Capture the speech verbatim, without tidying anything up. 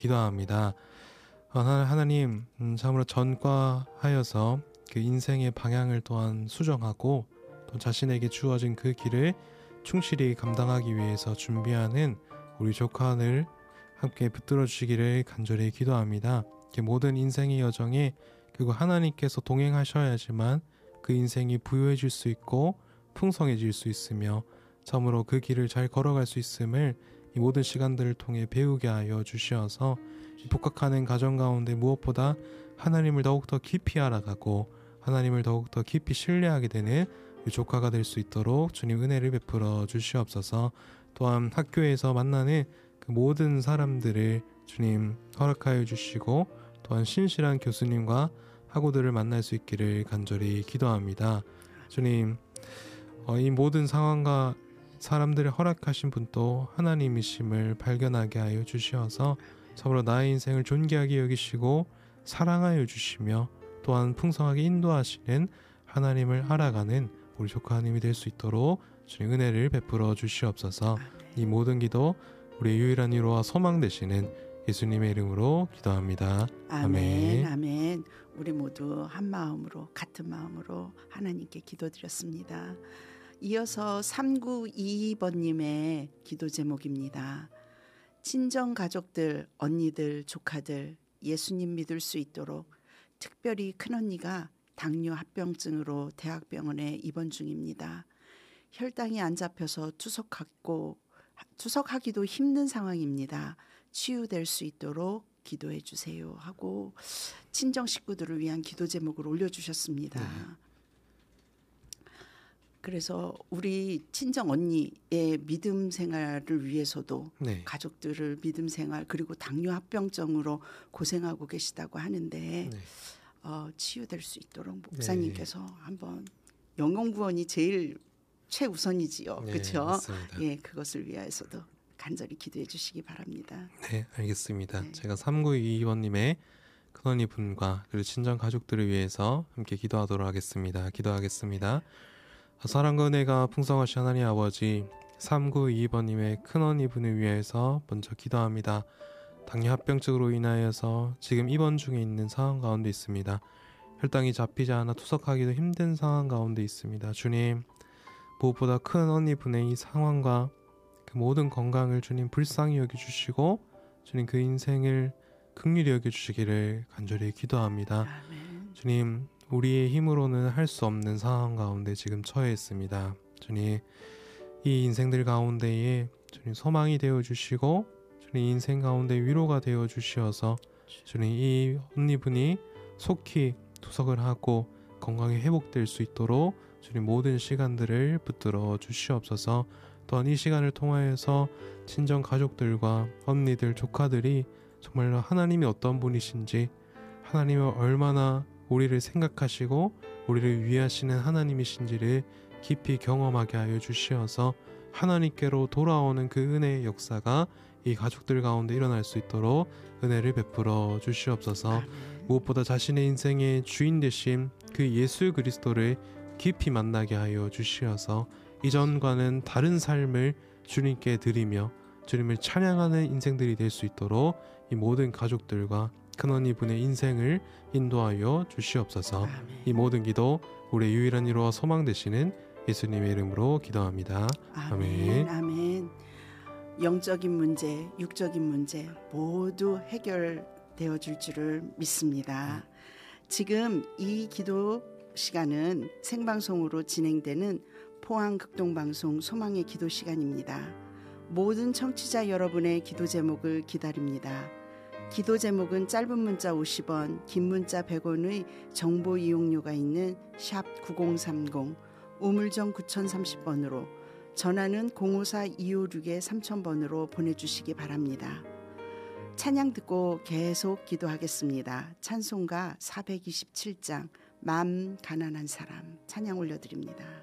기도합니다. 하나- 하나님, 음, 참으로 전과하여서 그 인생의 방향을 또한 수정하고 또 자신에게 주어진 그 길을 충실히 감당하기 위해서 준비하는 우리 조카를 함께 붙들어 주시기를 간절히 기도합니다. 이렇게 모든 인생의 여정에 그리고 하나님께서 동행하셔야지만 그 인생이 부유해질 수 있고 풍성해질 수 있으며 참으로 그 길을 잘 걸어갈 수 있음을 이 모든 시간들을 통해 배우게 하여 주시어서 복학하는 가정 가운데 무엇보다 하나님을 더욱더 깊이 알아가고 하나님을 더욱더 깊이 신뢰하게 되는 조카가 될 수 있도록 주님 은혜를 베풀어 주시옵소서. 또한 학교에서 만나는 그 모든 사람들을 주님 허락하여 주시고 또한 신실한 교수님과 학우들을 만날 수 있기를 간절히 기도합니다. 주님, 어, 이 모든 상황과 사람들을 허락하신 분도 하나님이심을 발견하게 하여 주시어서 참으로 나의 인생을 존귀하게 여기시고 사랑하여 주시며 또한 풍성하게 인도하시는 하나님을 알아가는 우리 조카 하나님이 될 수 있도록 주님 은혜를 베풀어 주시옵소서. 이 모든 기도 우리의 유일한 위로와 소망 되시는 예수님의 이름으로 기도합니다. 아멘. 아멘. 아멘. 우리 모두 한 마음으로 같은 마음으로 하나님께 기도드렸습니다. 이어서 삼구이이 번님의 기도 제목입니다. 친정 가족들, 언니들, 조카들 예수님 믿을 수 있도록 특별히 큰언니가 당뇨 합병증으로 대학병원에 입원 중입니다. 혈당이 안 잡혀서 투석하고, 투석하기도 힘든 상황입니다. 치유될 수 있도록 기도해 주세요 하고 친정 식구들을 위한 기도 제목을 올려주셨습니다. 네. 그래서 우리 친정 언니의 믿음 생활을 위해서도 네. 가족들을 믿음 생활 그리고 당뇨 합병증으로 고생하고 계시다고 하는데 네. 어, 치유될 수 있도록 목사님께서 네. 한번 영혼구원이 제일 최우선이지요. 네, 그렇죠? 예, 그것을 위해서도 간절히 기도해 주시기 바랍니다. 네, 알겠습니다. 네. 제가 삼구이이 번님의 큰언니 분과 그리고 친정 가족들을 위해서 함께 기도하도록 하겠습니다. 기도하겠습니다. 사랑과 은혜가 풍성하신 하나님 아버지, 삼구이이 번님의 큰언니 분을 위해서 먼저 기도합니다. 당뇨 합병증으로 인하여서 지금 입원 중에 있는 상황 가운데 있습니다. 혈당이 잡히지 않아 투석하기도 힘든 상황 가운데 있습니다. 주님, 무엇보다 큰 언니 분의 이 상황과 그 모든 건강을 주님 불쌍히 여겨주시고 주님 그 인생을 긍휼히 여겨주시기를 간절히 기도합니다. 아멘. 주님, 우리의 힘으로는 할 수 없는 상황 가운데 지금 처해 있습니다. 주님, 이 인생들 가운데에 주님 소망이 되어주시고 주님 인생 가운데 위로가 되어주시어서 주님 이 언니분이 속히 투석을 하고 건강이 회복될 수 있도록 주님 모든 시간들을 붙들어 주시옵소서. 또한 이 시간을 통하여서 친정 가족들과 언니들, 조카들이 정말로 하나님이 어떤 분이신지 하나님이 얼마나 우리를 생각하시고 우리를 위하시는 하나님이신지를 깊이 경험하게 하여 주시어서 하나님께로 돌아오는 그 은혜의 역사가 이 가족들 가운데 일어날 수 있도록 은혜를 베풀어 주시옵소서. 아멘. 무엇보다 자신의 인생의 주인 되신 그 예수 그리스도를 깊이 만나게 하여 주시어서 이전과는 다른 삶을 주님께 드리며 주님을 찬양하는 인생들이 될 수 있도록 이 모든 가족들과 큰언니 분의 인생을 인도하여 주시옵소서. 아멘. 이 모든 기도 우리의 유일한 위로와 소망 되시는 예수님의 이름으로 기도합니다. 아멘. 아멘. 아멘. 영적인 문제, 육적인 문제 모두 해결되어 줄 줄을 믿습니다. 음. 지금 이 기도 시간은 생방송으로 진행되는 포항극동방송 소망의 기도 시간입니다. 모든 청취자 여러분의 기도 제목을 기다립니다. 기도 제목은 짧은 문자 오십 원, 긴 문자 백 원의 정보 이용료가 있는 샵 구공삼공, 우물정 구공삼공 번으로 전화는 공오사 이오육 삼천 번으로 보내주시기 바랍니다. 찬양 듣고 계속 기도하겠습니다. 찬송가 사백이십칠 장 맘 가난한 사람 찬양 올려드립니다.